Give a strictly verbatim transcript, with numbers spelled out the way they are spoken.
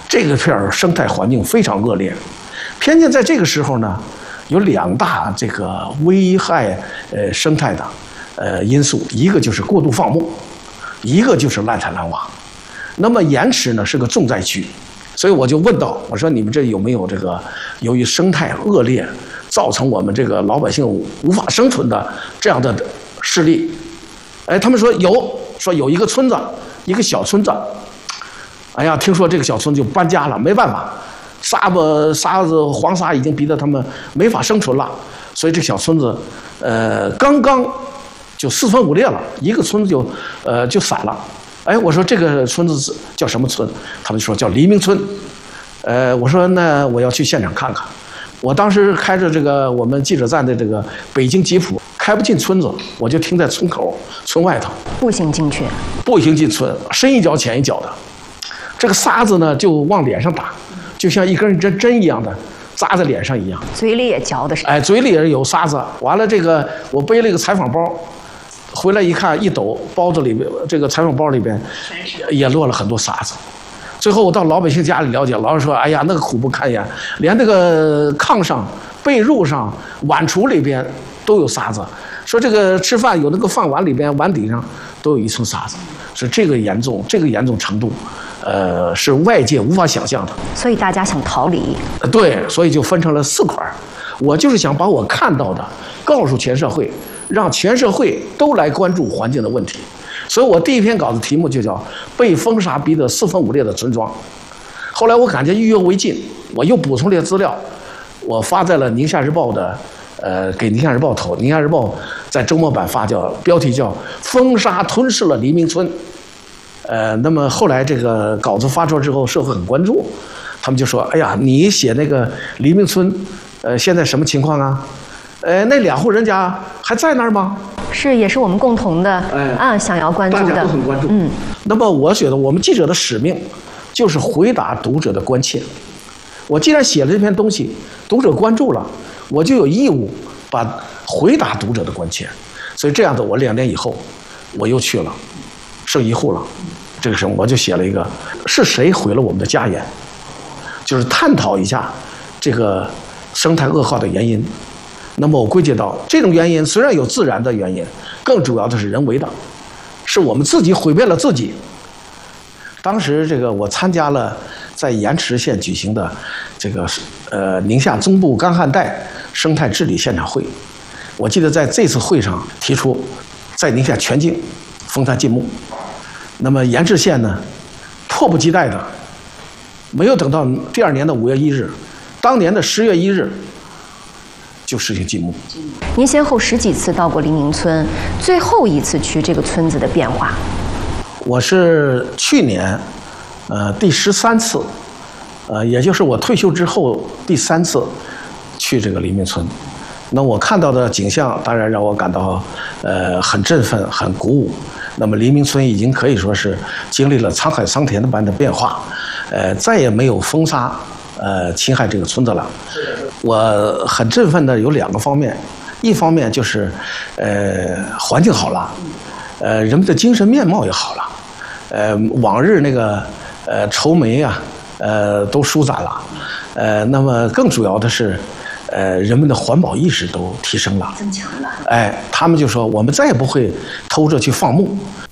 这个片儿生态环境非常恶劣。偏见在这个时候呢，有两大这个危害呃生态的呃因素，一个就是过度放牧，一个就是滥采滥挖。那么盐池呢是个重灾区，所以我就问到，我说你们这有没有这个由于生态恶劣造成我们这个老百姓无法生存的这样的事例？哎，他们说有，说有一个村子，一个小村子，哎呀，听说这个小村就搬家了，没办法，沙子沙子黄沙已经逼得他们没法生存了，所以这小村子，呃，刚刚就四分五裂了，一个村子就呃就散了。哎，我说这个村子叫什么村？他们说叫黎明村。呃，我说那我要去现场看看。我当时开着这个我们记者站的这个北京吉普，开不进村子，我就停在村口、村外头， 步行进去。 步行进村，深一脚浅一脚的，这个沙子呢就往脸上打，就像一根针针一样的扎在脸上一样， 嘴里也嚼的是。 哎，嘴里也有沙子。完了，这个我背了一个采访包。回来一看，一抖，包子里边这个采访包里边也落了很多沙子。最后我到老百姓家里了解，老师说：“哎呀，那个苦不堪言，连那个炕上、被褥上、碗橱里边都有沙子。说这个吃饭有那个饭碗里边、碗底上都有一层沙子，是这个严重，这个严重程度，呃，是外界无法想象的。 所以大家想逃离。 对，所以就分成了四块。我就是想把我看到的告诉全社会。”让全社会都来关注环境的问题，所以我第一篇稿子题目就叫《被风沙逼得四分五裂的村庄》。后来我感觉意犹未尽，我又补充了些资料，我发在了《宁夏日报》的，呃，给《宁夏日报》投，《宁夏日报》在周末版发，叫标题叫“风沙吞噬了黎明村”。呃，那么后来这个稿子发出来之后，社会很关注，他们就说：“哎呀，你写那个黎明村，呃，现在什么情况啊？”呃，那两户人家还在那儿吗？ 是，也是我们共同的， 哎、 啊，想要关注的， 大家都很关注。 嗯， 那么我觉得我们记者的使命就是回答读者的关切。我既然写了这篇东西，读者关注了，我就有义务把回答读者的关切。所以这样的，我两年以后，我又去了圣一户了。这个时候我就写了一个：是谁毁了我们的家园？就是探讨一下这个生态恶化的原因。那么我归结到，这种原因虽然有自然的原因，更主要的是人为的，是我们自己毁灭了自己。当时这个我参加了在盐池县举行的这个呃宁夏中部干旱带生态治理现场会，我记得在这次会上提出，在宁夏全境封山禁牧。那么盐池县呢，迫不及待的，没有等到第二年的五月一日，当年的十月一日。就实行禁牧。 您先后十几次到过黎明村，最后一次去这个村子的变化。 我是去年，呃，第十三次，呃，也就是我退休之后第三次去这个黎明村。那我看到的景象，当然让我感到呃很振奋、很鼓舞。那么黎明村已经可以说是经历了沧海桑田的般的变化，呃，再也没有风沙呃侵害这个村子了。我很振奋的有两个方面，一方面就是呃环境好了，呃人们的精神面貌也好了，呃往日那个呃愁眉啊呃都舒展了，呃那么更主要的是呃人们的环保意识都提升了， 增强了。 哎，他们就说我们再也不会偷着去放牧，